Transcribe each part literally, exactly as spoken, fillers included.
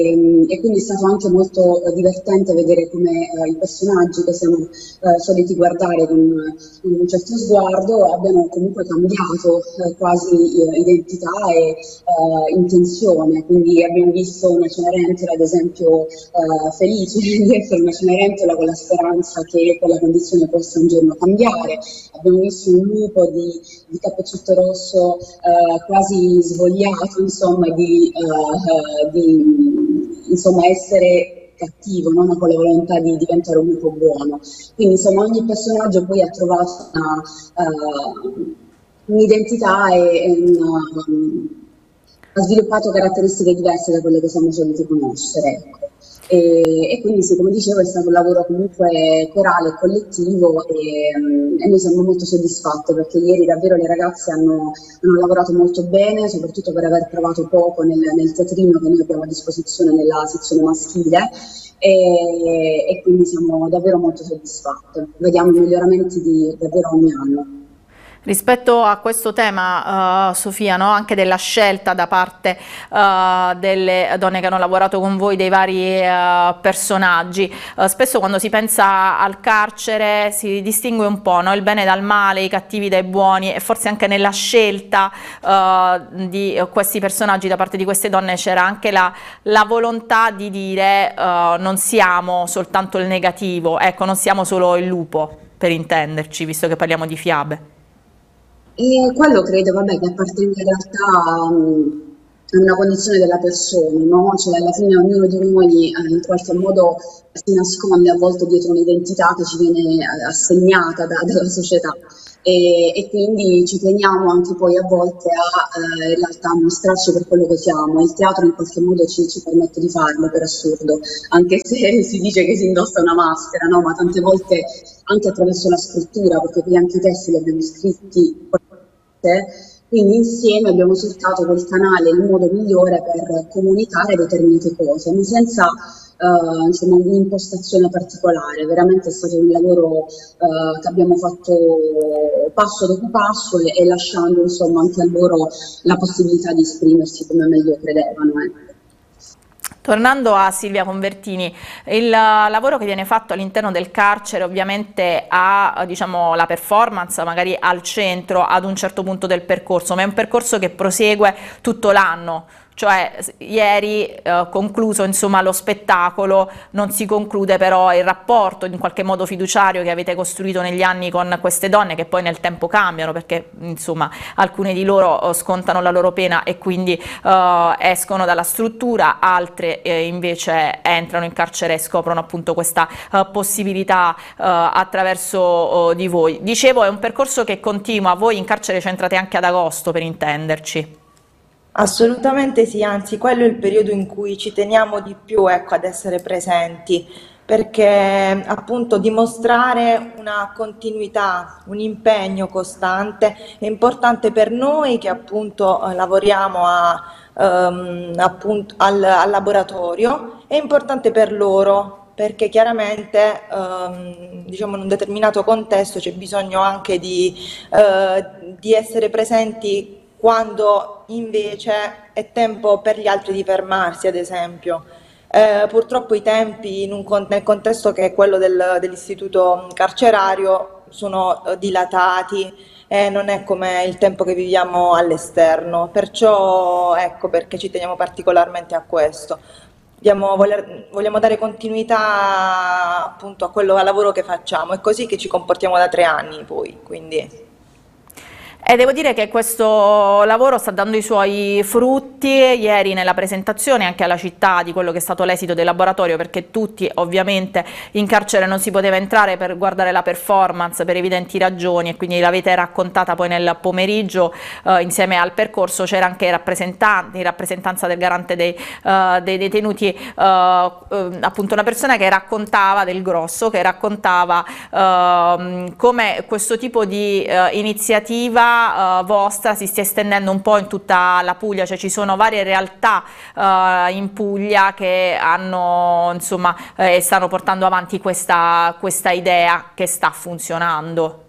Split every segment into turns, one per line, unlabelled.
E, e quindi è stato anche molto eh, divertente vedere come eh, i personaggi che siamo eh, soliti guardare con, con un certo sguardo abbiano comunque cambiato eh, quasi eh, identità e eh, intenzione. Quindi abbiamo visto una Cenerentola, ad esempio, eh, felice di essere una Cenerentola con la speranza che quella condizione possa un giorno cambiare. Abbiamo visto un lupo di, di Cappuccetto Rosso eh, quasi svogliato, insomma, di, eh, eh, di insomma, essere cattivo, no? Con la volontà di diventare un lupo buono. Quindi insomma ogni personaggio poi ha trovato una, uh, un'identità e, e una, um, ha sviluppato caratteristiche diverse da quelle che siamo soliti conoscere. Ecco. E, e quindi sì, come dicevo, è stato un lavoro comunque corale e collettivo e, um, e noi siamo molto soddisfatte perché ieri davvero le ragazze hanno, hanno lavorato molto bene, soprattutto per aver provato poco nel, nel teatrino che noi abbiamo a disposizione nella sezione maschile e, e quindi siamo davvero molto soddisfatte. Vediamo i miglioramenti di davvero ogni anno.
Rispetto a questo tema, uh, Sofia, no? Anche della scelta da parte uh, delle donne che hanno lavorato con voi dei vari uh, personaggi, uh, spesso quando si pensa al carcere si distingue un po', no? Il bene dal male, i cattivi dai buoni, e forse anche nella scelta uh, di questi personaggi da parte di queste donne c'era anche la, la volontà di dire uh, non siamo soltanto il negativo, ecco, non siamo solo il lupo, per intenderci, visto che parliamo di fiabe.
E quello credo, vabbè, che appartenga in realtà mh, a una condizione della persona, no? Cioè alla fine ognuno di noi eh, in qualche modo si nasconde a volte dietro un'identità che ci viene eh, assegnata da- dalla società e, e quindi ci teniamo anche poi a volte a eh, in realtà mostrarci per quello che siamo. Il teatro in qualche modo ci, ci permette di farlo, per assurdo, anche se si dice che si indossa una maschera, no? Ma tante volte anche attraverso la scrittura, perché poi anche i testi li abbiamo scritti quindi insieme abbiamo cercato quel canale, il modo migliore per comunicare determinate cose, ma senza eh, insomma, un'impostazione particolare. Veramente è stato un lavoro eh, che abbiamo fatto passo dopo passo e, e lasciando insomma, anche a loro la possibilità di esprimersi come meglio credevano. Eh.
Tornando a Silvia Convertini, il lavoro che viene fatto all'interno del carcere ovviamente ha, diciamo, la performance magari al centro ad un certo punto del percorso, ma è un percorso che prosegue tutto l'anno. Cioè ieri eh, concluso insomma lo spettacolo, non si conclude però il rapporto in qualche modo fiduciario che avete costruito negli anni con queste donne, che poi nel tempo cambiano perché insomma alcune di loro eh, scontano la loro pena e quindi eh, escono dalla struttura, altre eh, invece entrano in carcere e scoprono appunto questa eh, possibilità eh, attraverso eh, di voi. Dicevo, è un percorso che continua, voi in carcere ci entrate anche ad agosto, per intenderci.
Assolutamente sì, anzi quello è il periodo in cui ci teniamo di più, ecco, ad essere presenti, perché appunto dimostrare una continuità, un impegno costante è importante per noi che appunto eh, lavoriamo a, ehm, appunto, al, al laboratorio, è importante per loro. Perché chiaramente ehm, diciamo in un determinato contesto c'è bisogno anche di, eh, di essere presenti quando invece è tempo per gli altri di fermarsi, ad esempio. Eh, purtroppo i tempi in un con- nel contesto che è quello del- dell'istituto carcerario sono eh, dilatati e non è come il tempo che viviamo all'esterno, perciò ecco perché ci teniamo particolarmente a questo. Vogliamo, voler- vogliamo dare continuità appunto a quello, al lavoro che facciamo, è così che ci comportiamo da tre anni poi, quindi.
E devo dire che questo lavoro sta dando i suoi frutti ieri nella presentazione anche alla città di quello che è stato l'esito del laboratorio, perché tutti ovviamente in carcere non si poteva entrare per guardare la performance per evidenti ragioni e quindi l'avete raccontata poi nel pomeriggio eh, insieme al percorso. C'era anche rappresentanti, in rappresentanza del garante dei, eh, dei detenuti, eh, eh, appunto una persona che raccontava del Grosso, che raccontava eh, come questo tipo di eh, iniziativa uh, vostra si stia estendendo un po' in tutta la Puglia, cioè ci sono varie realtà uh, in Puglia che hanno insomma eh, stanno portando avanti questa, questa idea che sta funzionando.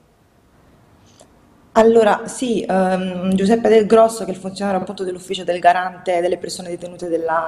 Allora, sì, ehm, Giuseppe Del Grosso, che è il funzionario appunto dell'ufficio del garante delle persone detenute della